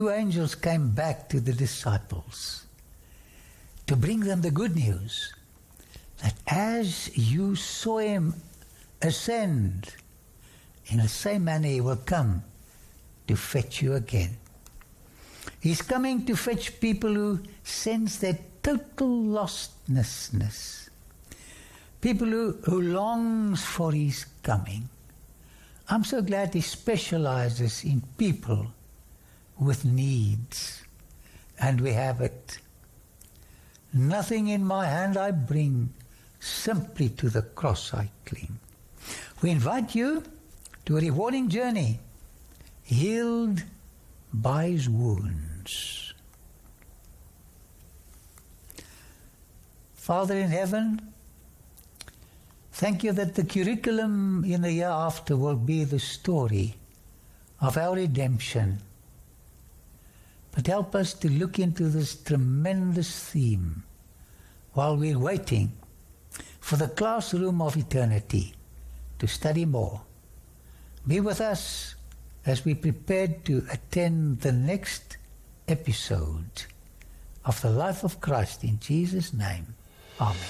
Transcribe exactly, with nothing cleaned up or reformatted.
Two angels came back to the disciples to bring them the good news that as you saw him ascend, in the same manner he will come to fetch you again. He's coming to fetch people who sense their total lostness, people who, who longs for his coming. I'm so glad he specializes in people with needs, and we have it. Nothing in my hand I bring, simply to the cross I cling. We invite you to a rewarding journey, healed by his wounds. Father in heaven, thank you that the curriculum in the year after will be the story of our redemption. But help us to look into this tremendous theme while we're waiting for the classroom of eternity to study more. Be with us as we prepare to attend the next episode of the life of Christ. In Jesus' name, amen.